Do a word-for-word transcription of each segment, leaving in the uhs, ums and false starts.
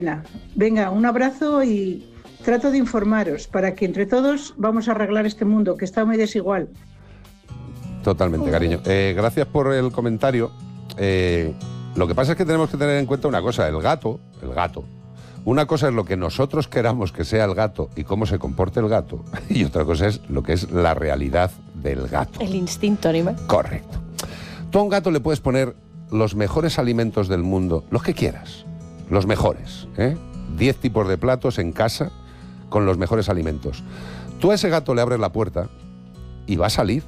Venga, un abrazo y trato de informaros para que entre todos vamos a arreglar este mundo que está muy desigual. Totalmente, cariño. Eh, gracias por el comentario. Eh, lo que pasa es que tenemos que tener en cuenta una cosa, el gato, el gato. Una cosa es lo que nosotros queramos que sea el gato y cómo se comporte el gato, y otra cosa es lo que es la realidad del gato. El instinto animal. Correcto. Tú a un gato le puedes poner los mejores alimentos del mundo, los que quieras, los mejores, ¿eh? Diez tipos de platos en casa con los mejores alimentos. Tú a ese gato le abres la puerta y va a salir,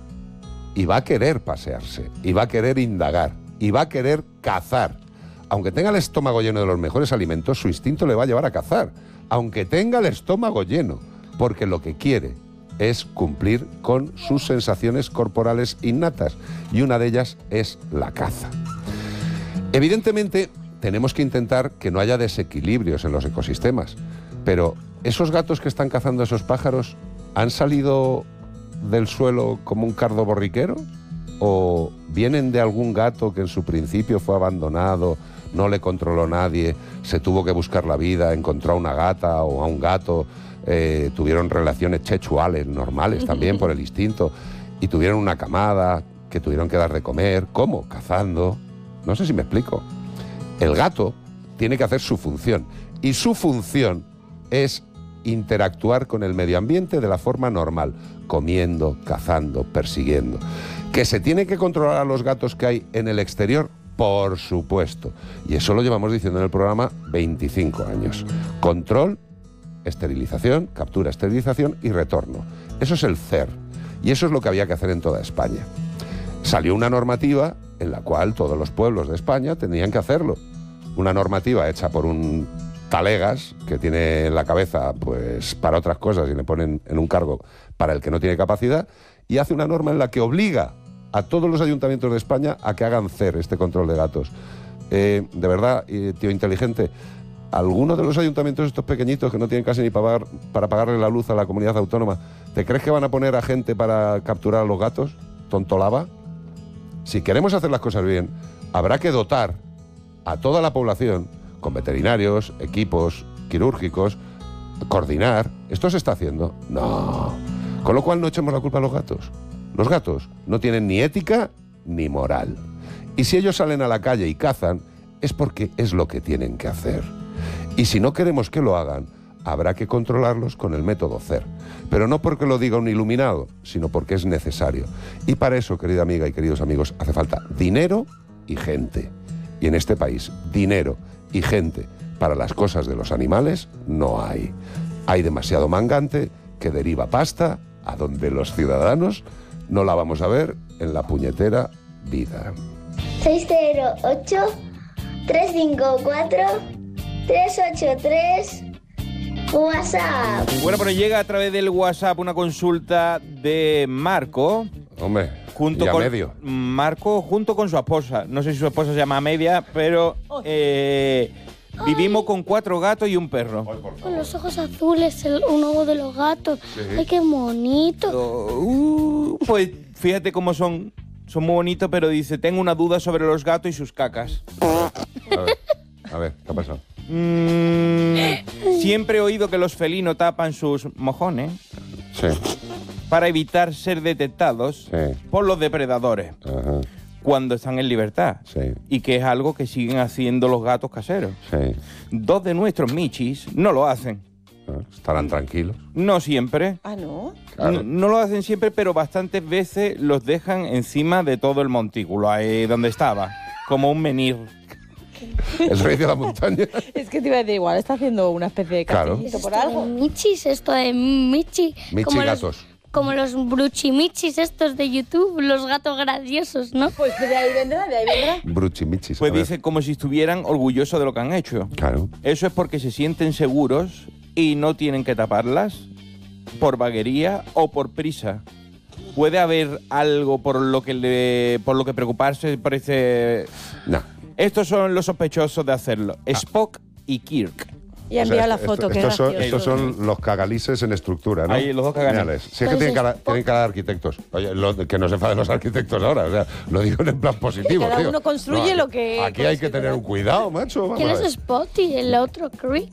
y va a querer pasearse, y va a querer indagar, y va a querer cazar. Aunque tenga el estómago lleno de los mejores alimentos, su instinto le va a llevar a cazar, aunque tenga el estómago lleno, porque lo que quiere es cumplir con sus sensaciones corporales innatas, y una de ellas es la caza. Evidentemente, tenemos que intentar que no haya desequilibrios en los ecosistemas, pero esos gatos que están cazando a esos pájaros, ¿han salido del suelo como un cardo borriquero? ¿O vienen de algún gato que en su principio fue abandonado, no le controló nadie, se tuvo que buscar la vida, encontró a una gata o a un gato, eh, tuvieron relaciones sexuales normales también por el instinto, y tuvieron una camada que tuvieron que dar de comer? ¿Cómo? Cazando. No sé si me explico. El gato tiene que hacer su función, y su función es interactuar con el medio ambiente de la forma normal, comiendo, cazando, persiguiendo. ¿Que se tiene que controlar a los gatos que hay en el exterior? Por supuesto. Y eso lo llevamos diciendo en el programa veinticinco años. Control, esterilización, captura, esterilización y retorno. Eso es el C E R. Y eso es lo que había que hacer en toda España. Salió una normativa en la cual todos los pueblos de España tenían que hacerlo. Una normativa hecha por un talegas que tiene en la cabeza pues para otras cosas y le ponen en un cargo para el que no tiene capacidad, y hace una norma en la que obliga a todos los ayuntamientos de España a que hagan C E R, este control de gatos. Eh, de verdad, eh, tío inteligente, ¿alguno de los ayuntamientos estos pequeñitos que no tienen casi ni para, pagar, para pagarle la luz a la comunidad autónoma, ¿te crees que van a poner a gente para capturar a los gatos? ¿Tontolaba? Si queremos hacer las cosas bien, habrá que dotar a toda la población con veterinarios, equipos quirúrgicos, coordinar. ¿Esto se está haciendo? No. Con lo cual no echemos la culpa a los gatos. Los gatos no tienen ni ética ni moral. Y si ellos salen a la calle y cazan, es porque es lo que tienen que hacer. Y si no queremos que lo hagan, habrá que controlarlos con el método C E R. Pero no porque lo diga un iluminado, sino porque es necesario. Y para eso, querida amiga y queridos amigos, hace falta dinero y gente. Y en este país, dinero y gente para las cosas de los animales no hay. Hay demasiado mangante que deriva pasta a donde los ciudadanos no la vamos a ver en la puñetera vida. seis cero ocho, tres cinco cuatro, tres ocho tres WhatsApp. Bueno, pero llega a través del WhatsApp una consulta de Marco. Hombre, junto y a con medio. Marco junto con su esposa. No sé si su esposa se llama Media, pero eh, vivimos con cuatro gatos y un perro. Con los ojos azules, el, uno de los gatos. Sí. Ay, qué bonito. Uh, pues fíjate cómo son. Son muy bonitos, pero dice, tengo una duda sobre los gatos y sus cacas. A ver, a ver, ¿qué ha pasado? Mm, siempre he oído que los felinos tapan sus mojones. Sí. Para evitar ser detectados sí. por los depredadores. Ajá. Cuando están en libertad. Sí. Y que es algo que siguen haciendo los gatos caseros. Sí. Dos de nuestros michis no lo hacen. ¿Estarán tranquilos? No siempre. Ah, ¿no? Claro. No, no lo hacen siempre, pero bastantes veces los dejan encima de todo el montículo, ahí donde estaba, como un menir. ¿El rey de la montaña? Es que te iba a decir, igual está haciendo una especie de Claro. castillito por Esto algo. de michis, esto de michi. Michi como gatos. Los, como los bruchimichis estos de YouTube, los gatos graciosos, ¿no? Pues de ahí vendrá, de ahí vendrá. Bruchimichis. Pues a ver. dice como si estuvieran orgullosos de lo que han hecho. Claro. Eso es porque se sienten seguros y no tienen que taparlas por vaguería o por prisa. ¿Puede haber algo por lo que le, por lo que preocuparse? Parece. No. Estos son los sospechosos de hacerlo. Spock y Kirk. Y ha enviado la foto, qué estos, son, gracioso. estos son los cagalises en estructura, ¿no? Ahí, los dos cagalises. Mírales. Si es que Pues tienen es cara, po- tienen cara de arquitectos. Oye, lo- que no se enfaden los arquitectos ahora. O sea, lo digo en plan positivo. Cada tío. uno construye aquí- lo que Aquí hay que considera. tener un cuidado, macho. Vamos ¿Quién a es ver. Spot y el otro Creek?